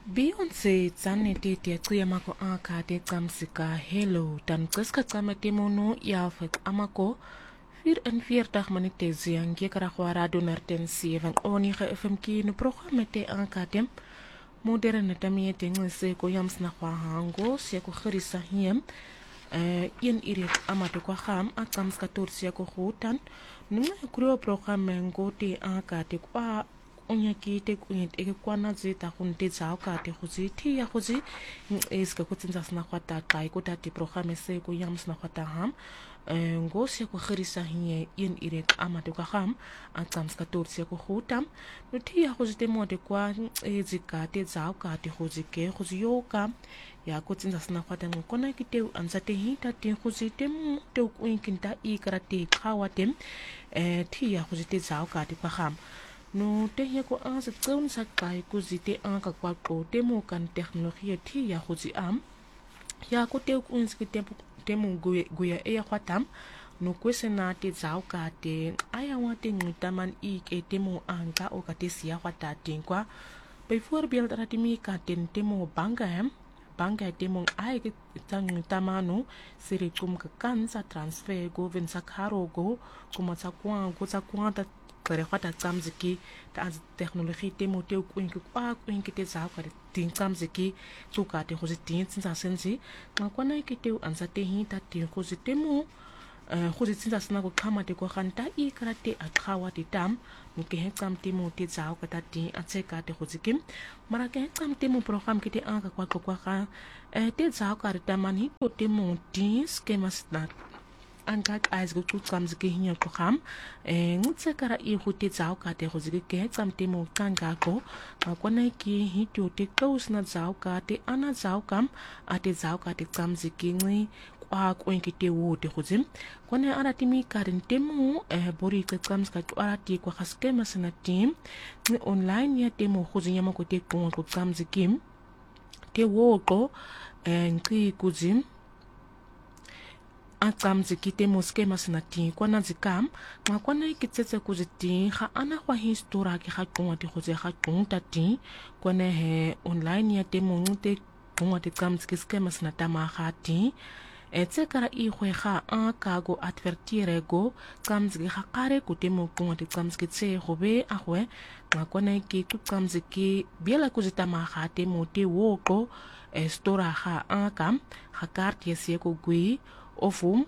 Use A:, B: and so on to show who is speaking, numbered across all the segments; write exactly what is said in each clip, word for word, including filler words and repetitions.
A: Beyonce tsaneti tiacia mako aka te tsamsika hello dan qiska tsamati mono ya fik amako vierenveertig minute ziang gekara khwara donarten seven onige F M K no programme te aka tem moderne tamie te ngse ko yams na khwa hango se ko khirisa hiem eh in irit amatu kwa kham atsamska torsia ko khutan nunga kuro programme ngote aka te kwa onya ki te kunyet e kwana zeta khunte tsao ka te khuzi thi ya khuzi es ka kutsinza sna khwata kai ko ta ti programme se ko yams na khwata ham ngo se ko khirisa hinye in iret amatu ka kham atsamska torsia ko khutam no thi ya khuzi te mode kwa ezika te tsao ka te khuzi ke khuzi yo ka ya kutsinza sna khwata ngona ki te anza te hita te khuzi te te kuinkinta i karate khawa tem eh thi ya khuzi te tsao ka te ka kham no te he ko asa tsaun sa kai ko zite an ka kwa ko te mo kan teknologia thi ya khuzi am ya ko te ku inski te te mo guya e ya khwatam no kwesena te zao ka te aya wa te ngutaman I ke te mo anka o ka te sia khwata tin kwa bijvoorbeeld dat mi ka ten te mo banga hem banga te mo ai ke tang tamano siri kum ka kansa transfer go ven sa kharo go kuma sa kwa go sa kwa ta kare khata tsamziki ta technologie te mo te ku inki kwa ku inki te za ka tin tsamziki tu ka te khozi tin tsa senzi ngakwana ke te anza te hi ta tin khozi te mo khozi tsa sna ko khama te ko khanta I karate a khawa ti tam no ke he tsam te mo te za ka ta tin a tse ka te khozi kim mara ke tsam te mo program ke te a ka kwa kwa ka te za ka ri tamani to te mo tin skema sna angak as go tu tsam zike hinya ko kham eh ngutse kara I huti tsao ka te go zike ke tsam te mo kanga ko ko na ki hi tu te close na tsao ka te ana tsao kam ate tsao ka te tsam zike ngi kwa ko inki te wo te go zim ko na ara timi ka ren te mo eh bori ke tsam ska ara ti ko khaske masna team ni online ya te mo go zinya mo ko te ko ko tsam zike te wo ko eh ngi ku zim atsam zikite moske masnati kwana zikam ngakwana ikitsetse kuziti kha ana kwa histora ki kha tongwa ti khoze kha tongta ti kwana he online ya te monte tongwa ti tsam skiske masnata ma khati etse kara I khwe kha a ka go advertire go tsam ziki kha kare ku te mo tongwa ti tsam skitse gobe a khwe ngakwana ki ku tsam ziki biela kuzita ma khate mo te woko stora kha a kam kha kart yesie ko gui ofum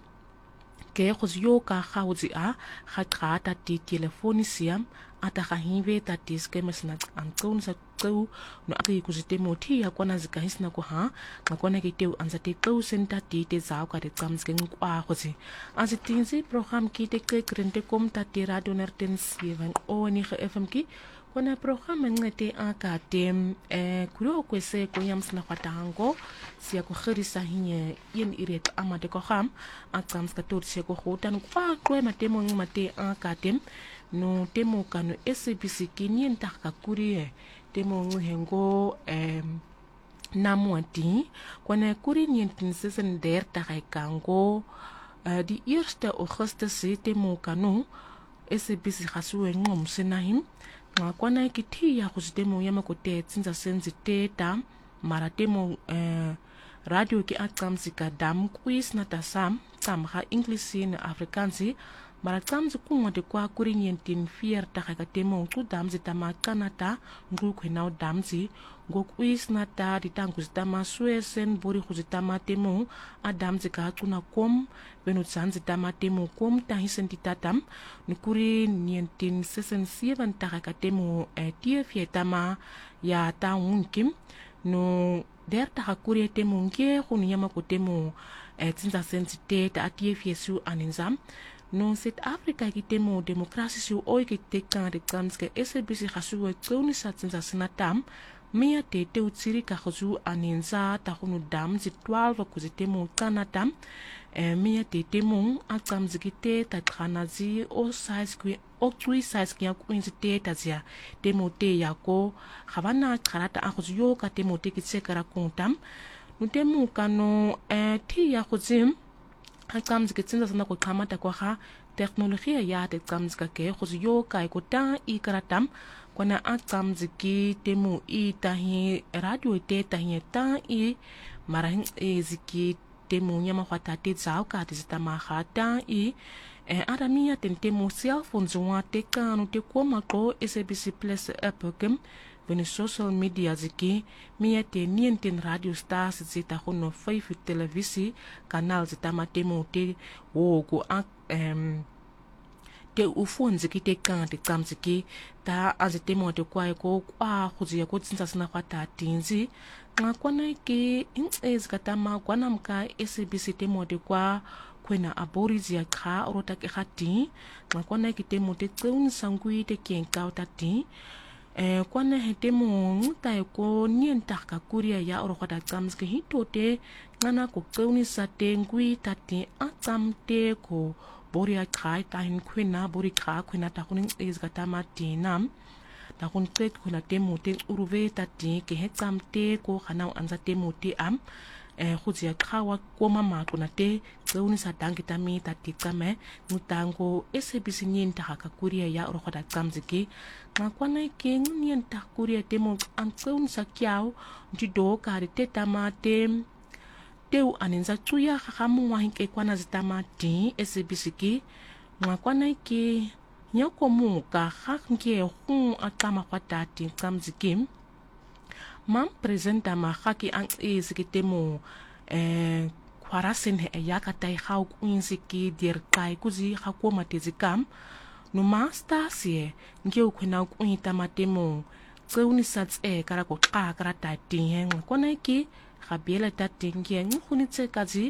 A: ke khozi yo ka khawzi a kha ta ti telefoni siam ata kha hive ta tiske mesna antun sa tsu no aki kuzite moti ya kwana zika hisna ko ha ngakona ke teu anza te tsu senta ti te zao ka te tsams ke ngwa khozi anzi tinzi program ki te ke krente kom ta te radio nerten seven o ni ge F M K kona program ngete aka tem eh kuro kwese ko yams na kwatango sia ko khirisa hinye yen iret amade ko kham atsams ka torse ko khotan kwa kwe matemo ngmate aka tem no temo kanu S B C kinyen taka kurie temo nguhengo em namwati kona kuri nyentin sesen der taka kango uh, die eerste Augustus temo kanu S B C khasuwe ngom senahim ngakwana kithi ya khuzitemo yama ko te tsinza senzi teta mara temo eh radio ki atsamzika dam quiz na tasam tamha English na Afrikaansi mara tsamzi kumwate kwa kuri nyentin fier taka temo tu damzi tama kanata ngu kwenao damzi ngo quiz na ta ditangu zitama suesen bori khuzitama temo adamzi ka tuna kom benu tsanzi tama temo kom ta hisenti tatam nukuri nyentin sesen seven taka temo eh, tie fietama ya ta unkim no der taka kuri temo nge khunu yama ko temo eh, tsinza sensite ta atie fiesu aninzam no South Africa ki temo demokrasi su oi ki te kan de kanske S B C khasu wa tsoni sa tsinza sinatam mia te te utsiri ka khazu aninza ta khunu dam zi twelve ku zi temo kanatam e mia te temo atsam zikite ta khana zi o size ku o three size ki ku inzi te ta zia temo te ya ko khabana kharata a khazu yo ka temo te ki tsekara kuntam no temo kano e ti ya khuzim atsam zikitsinza sana ko khamata ko kha teknologia ya te tsamzika ke khuzi yo kai ko ta I karatam kwana a tsamziki temu i tahi radio te tahi ta i marahing e ziki temu nya mahwata te zao ka te zita mahata i e aramia ten temu cellphone zunga te kanu te kua mako S A B C Plus app kem veni social media ziki mia te nien ten radio stars zita hono five televisi kanal zita matemu te wogo a um, te ufuan ziki te kan te kam ziki ta azitemo te kwa ko kwa khuzia ko tsinsa sana kwata tinzi nga kwana ke inz kata ma kwana mka S A B C temo te kwa kwena aborizia kha rota ke khati nga kwana ke temo te tsun sangui te kenka utati eh kwana he temo nguta ko nienta ka kuria ya oro kwata kam ziki hitote ngana ko tsun sa te ngui tati atam te ko boria kai tahin kwena bori kha kwena ta kunin is gata matinam ta kun tek kwena temu te uruve tati ke hetsam te ko khana anza temu te am eh khuzia khawa ko mama kuna te tseuni sa dangi tami tati tsame mutango S A B C nyen ta ka kuria ya ro khada tsamziki ngakwana ke nyen ta kuria temu an tseuni sa kyao ndido ka te tamate teu anenza tuya khamu wa hinke kwana zitamati S A B C ki ngakwana ke nyako mu ka khaknge hu atama kwatati tsamziki mam presenta ma khaki ang izikitemu eh kwarasen he yakatai khau kuinziki dir kai kuzi khakoma tezikam no master sie nge ukhena kuita matemu tseuni sats e kara ko ka kara ta ting he ngakwana ki khabela ta ting ye ngkhuni tse kazi